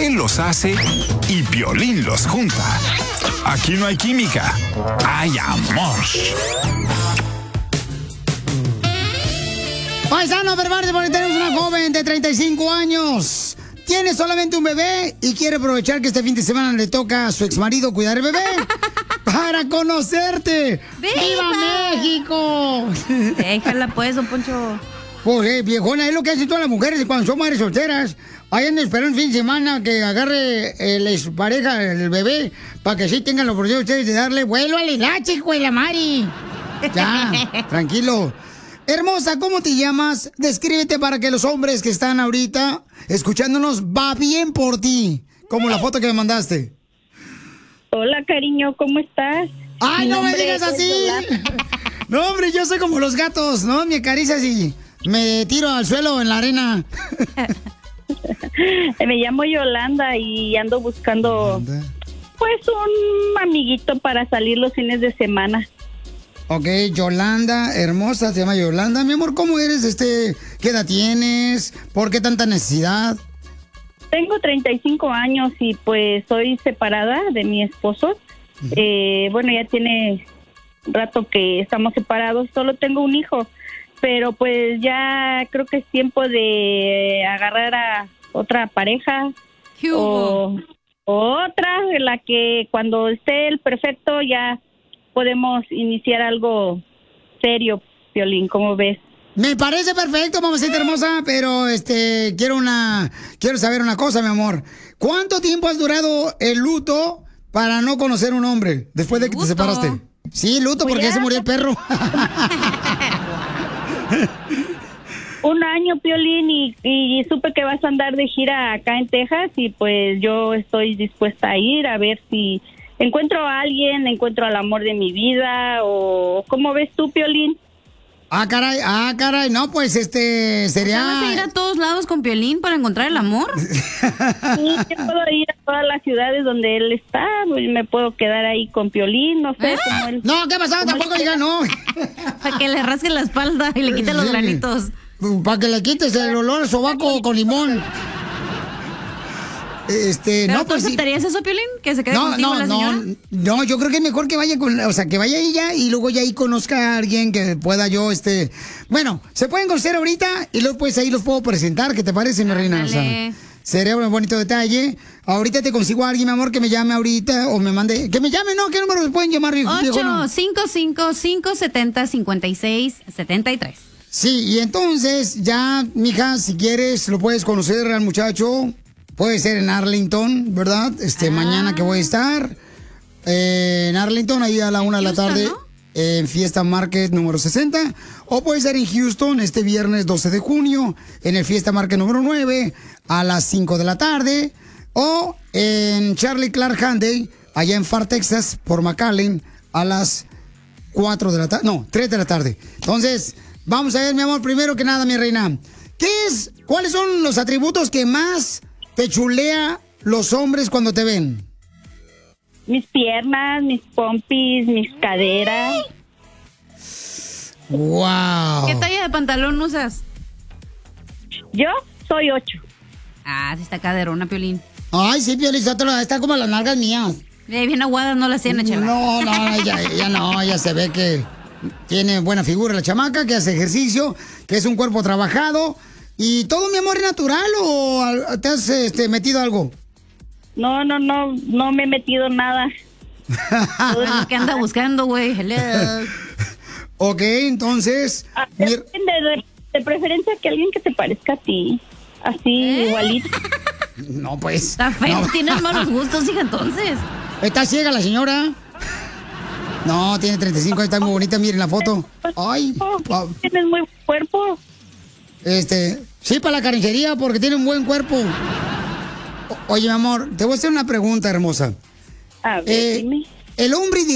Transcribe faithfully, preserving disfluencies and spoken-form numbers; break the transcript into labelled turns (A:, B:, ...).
A: Él los hace y Piolín los junta. Aquí no hay química, hay amor.
B: Paisano, prepárate porque tenemos una joven de treinta y cinco años. Tiene solamente un bebé y quiere aprovechar que este fin de semana le toca a su exmarido cuidar el bebé para conocerte. ¡Viva, ¡Viva México!
C: Déjala pues, don Poncho.
B: Pues, eh, viejona, es lo que hacen todas las mujeres cuando son madres solteras. Ahí andan esperando un fin de semana que agarre el expareja, el bebé, para que sí tengan la oportunidad ustedes de darle vuelo a la edad, chico, de la Mari. Ya, tranquilo. Hermosa, ¿cómo te llamas? Descríbete para que los hombres que están ahorita escuchándonos va bien por ti. Como la foto que me mandaste.
D: Hola, cariño, ¿cómo estás?
B: ¡Ay, no me digas así! No, hombre, yo soy como los gatos, ¿no? Me acaricias y me tiro al suelo en la arena.
D: Me llamo Yolanda y ando buscando, pues, un amiguito para salir los fines de semana.
B: Ok, Yolanda, hermosa, se llama Yolanda. Mi amor, ¿cómo eres? Este, ¿qué edad tienes? ¿Por qué tanta necesidad?
D: Tengo treinta y cinco años y pues soy separada de mi esposo. Uh-huh. Eh, bueno, ya tiene rato que estamos separados. Solo tengo un hijo, pero pues ya creo que es tiempo de agarrar a otra pareja o, o otra, la que cuando esté el perfecto ya podemos iniciar algo serio, Piolín, ¿cómo ves?
B: Me parece perfecto, mamacita hermosa, pero este quiero una quiero saber una cosa, mi amor. ¿Cuánto tiempo has durado el luto para no conocer un hombre después de que te separaste? Sí, luto porque ya se murió el perro.
D: Un año, Piolín, y, y supe que vas a andar de gira acá en Texas y pues yo estoy dispuesta a ir a ver si encuentro a alguien, encuentro al amor de mi vida, o ¿cómo ves tú, Piolín?
B: Ah, caray, ah, caray, no, pues este, sería...
C: ¿Vas a ir a todos lados con Piolín para encontrar el amor?
D: Sí, yo puedo ir a todas las ciudades donde él está, pues me puedo quedar ahí con Piolín, no sé,
B: ¿Eh?
D: como él...
B: No, ¿qué pasó? Tampoco diga no.
C: Para que le rasque la espalda y le quite los granitos.
B: Para que le quites el olor a sobaco con limón. Este,
C: ¿Pero
B: no,
C: tú
B: pues
C: aceptarías
B: sí.
C: eso, Piolín? ¿Que se quede
B: no,
C: contigo
B: no,
C: la
B: no,
C: señora?
B: no, yo creo que es mejor que vaya con, o sea, que vaya ella y luego ya ahí conozca a alguien que pueda yo, este, bueno, se pueden conocer ahorita y luego pues ahí los puedo presentar, ¿qué te parece, mi reina? O sea, sería un bonito detalle. Ahorita te consigo a alguien, mi amor, que me llame ahorita o me mande, que me llame, ¿no? ¿Qué número me pueden llamar, viejo?
C: ocho cinco cinco, cinco siete cero, cinco seis siete tres.
B: Sí, y entonces ya, mija, si quieres, lo puedes conocer al muchacho. Puede ser en Arlington, ¿verdad? Este, ah. Mañana que voy a estar eh, en Arlington, ahí a la una de la tarde, ¿no? En Fiesta Market número sesenta. O puede ser en Houston este viernes doce de junio, en el Fiesta Market número nueve, a las cinco de la tarde. O en Charlie Clark Handy, allá en Far Texas, por McAllen, a las cuatro de la tarde. No, tres de la tarde. Entonces, vamos a ver, mi amor, primero que nada, mi reina. ¿Qué es? ¿Cuáles son los atributos que más te chulea los hombres cuando te ven?
D: Mis piernas, mis pompis, mis caderas.
B: ¡Wow!
C: ¿Qué talla de pantalón usas?
D: Yo soy ocho.
C: Ah, sí está caderona, Piolín.
B: Ay, sí, Piolín, está como las nalgas mías.
C: Eh, bien aguadas no las tiene, chela.
B: No, no, ella, ella no, ella se ve que tiene buena figura la chamaca, que hace ejercicio, que es un cuerpo trabajado. ¿Y todo, mi amor, es natural o te has este, metido algo?
D: No, no, no, no me he metido nada.
C: Todo lo que anda buscando, güey. Hello.
B: Ok, entonces...
D: Ah, mi... de, de, de preferencia que alguien que te parezca a ti. Así, ¿eh? Igualito.
B: No, pues...
C: Está feo,
B: no.
C: Tienes malos gustos, hija, entonces.
B: ¿Está ciega la señora? No, tiene treinta y cinco años, está muy bonita, miren la foto. Ay.
D: Oh, tienes muy buen cuerpo.
B: Este, sí, para la carnicería, porque tiene un buen cuerpo. O, oye, mi amor, te voy a hacer una pregunta, hermosa.
D: A ver,
B: eh,
D: dime.
B: El hombre